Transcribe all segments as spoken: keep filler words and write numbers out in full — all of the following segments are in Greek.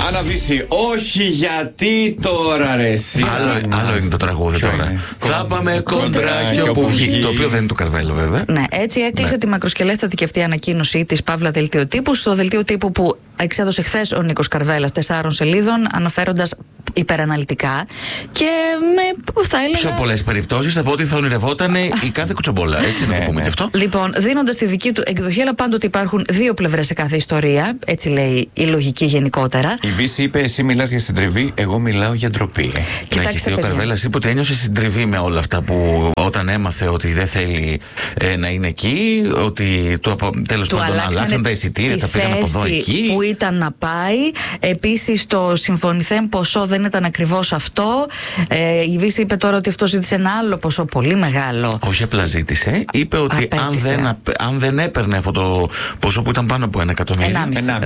Άννα Βύση, όχι γιατί τώρα ρε εσύ. Άλλο, άλλο είναι το τραγούδι τώρα. Είναι? Θα πάμε κοντρά όπου βγει. Το οποίο δεν είναι του Καρβέλο βέβαια. Ναι, έτσι έκλεισε ναι. τη μακροσκελέστατη και αυτή ανακοίνωσή της Παύλα Δελτίο Τύπου. Στο Δελτίο Τύπου που εξέδωσε χθες ο Νίκος Καρβέλας τεσσάρων σελίδων, αναφέροντας υπεραναλυτικά και με, θα έλεγα... Πιο πολλές περιπτώσεις από ό,τι θα ονειρευόταν η κάθε κουτσομπόλα, έτσι να το πούμε και αυτό. Λοιπόν, δίνοντας τη δική του εκδοχή, αλλά πάντοτε υπάρχουν δύο πλευρές σε κάθε ιστορία, έτσι λέει η λογική γενικότερα. Η Βύση είπε: εσύ μιλάς για συντριβή, εγώ μιλάω για ντροπή. Κοιτάξτε, ο Καρβέλας είπε ότι ένιωσε συντριβή με όλα αυτά που όταν έμαθε ότι δεν θέλει ε, να είναι εκεί, ότι το, τέλος πάντων αλλάξαν τα εισιτήρια, τα πήγαν από εδώ εκεί. Που ήταν να πάει. Επίσης, το συμφωνηθέν ποσό δεν ήταν ακριβώς αυτό. Ε, η Βύση είπε τώρα ότι αυτό ζήτησε ένα άλλο ποσό πολύ μεγάλο. Όχι απλά ζήτησε, είπε ότι αν δεν, αν δεν έπαιρνε αυτό το ποσό που ήταν πάνω από ένα εκατομμύριο,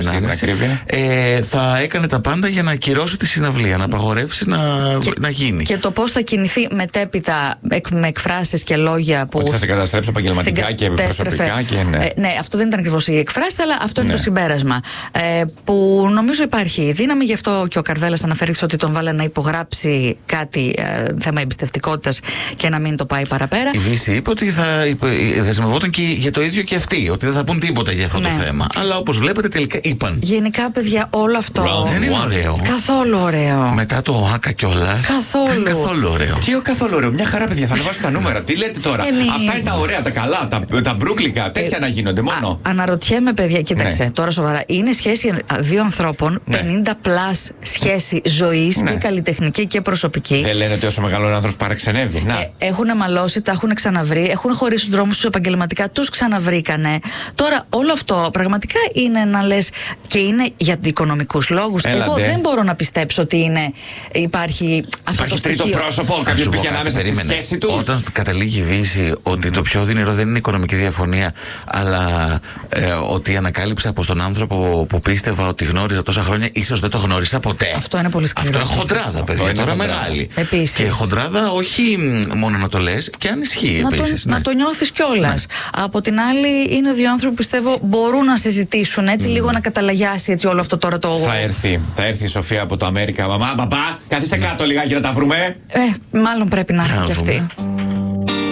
ε, θα έκανε τα πάντα για να ακυρώσει τη συναυλία, να απαγορεύσει να, και, να γίνει. Και το πώς θα κινηθεί μετέπειτα εκ, με εκφράσεις και λόγια που. Ότι θα σε καταστρέψω επαγγελματικά και προσωπικά. Και ναι. Ε, ναι, αυτό δεν ήταν ακριβώς η εκφράση, αλλά αυτό ναι. είναι το συμπέρασμα. Ε, που νομίζω υπάρχει δύναμη, γι' αυτό και ο Καρβέλας αναφέρει ότι τον βάλε να υπογράψει κάτι ε, θέμα εμπιστευτικότητας και να μην το πάει παραπέρα. Η Βύση είπε ότι θα είπε, δεσμευόταν και για το ίδιο και αυτοί, ότι δεν θα πούν τίποτα για αυτό ναι. το θέμα. Αλλά όπως βλέπετε τελικά είπαν. Γενικά, παιδιά, όλο αυτό well, δεν είναι ωραίο. Καθόλου ωραίο. Μετά το άκα κιόλας. Καθόλου. Δεν είναι καθόλου ωραίο. Τι ο καθόλου ωραίο. Μια χαρά, παιδιά, θα ανεβάσω τα νούμερα. Τι λέτε τώρα. Εμείς... Αυτά είναι τα ωραία, τα καλά, τα, τα μπρούκλικα. Τέτοια ε, να γίνονται μόνο. Α, αναρωτιέμαι, παιδιά, κοίταξε ναι. τώρα σοβαρά. Είναι σχέση δύο ανθρώπων, ναι. πενήντα πλας σχέση ζωής ναι. και καλλιτεχνική και προσωπική. Δεν λένε ότι όσο μεγάλο είναι άνθρωπος παρεξενεύει. Να. Ε, έχουν μαλώσει, τα έχουν ξαναβρει, έχουν χωρίσει τους δρόμους τους επαγγελματικά, τους ξαναβρήκανε. Τώρα όλο αυτό πραγματικά είναι να λες και είναι για οικονομικούς λόγους. Έλατε. Εγώ δεν μπορώ να πιστέψω ότι είναι, υπάρχει αυτό υπάρχει το τρίτο πρόσωπο, κάποιος πήγε ανάμεσα στη σχέση τους. Όταν καταλήγει η Βύση ότι mm. το πιο δυνηρό δεν είναι η οικονομική διαφωνία, αλλά ε, ότι ανακάλυψα από τον άνθρωπο που πίστευα ότι γνώριζα τόσα χρόνια, ίσως δεν το γνώρισα ποτέ. Αυτό είναι πολύ σκληρό. Αυτό είναι χοντράδα, παιδιά, τώρα χοντράδα. Μεγάλη. Επίσης. Και χοντράδα όχι μόνο να το λες, και αν ισχύει να επίσης. Το, ναι. Να το νιώθεις κιόλας. Ναι. Από την άλλη, είναι δύο άνθρωποι που πιστεύω μπορούν να συζητήσουν έτσι, mm. λίγο να καταλαγιάσει έτσι όλο αυτό τώρα το. Θα έρθει. Θα έρθει η Σοφία από το Αμέρικα. Μαμά, παπά, καθίστε mm. κάτω λιγάκι να τα βρούμε. Ε, μάλλον πρέπει να έρθει κι αυτή.